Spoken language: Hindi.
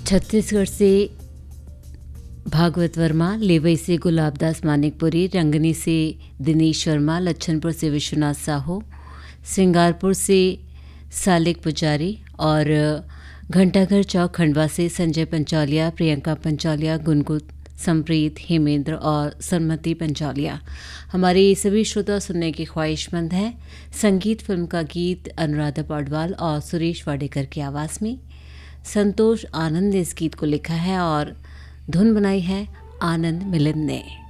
छत्तीसगढ़ से भागवत वर्मा, लेवई से गुलाबदास मानिकपुरी, रंगनी से दिनेश शर्मा, लच्छनपुर से विश्वनाथ साहू, सिंगारपुर से सालिक पुजारी और घंटाघर चौक खंडवा से संजय पंचौलिया, प्रियंका पंचौलिया, गुनगुन समप्रीत, हेमेंद्र और सरमती पंचौलिया। हमारे सभी श्रोता सुनने की ख्वाहिशमंद हैं। संगीत फिल्म का गीत अनुराधा पौडवाल और सुरेश वाडेकर की आवाज़ में। संतोष आनंद ने इस गीत को लिखा है और धुन बनाई है आनंद मिलिंद ने।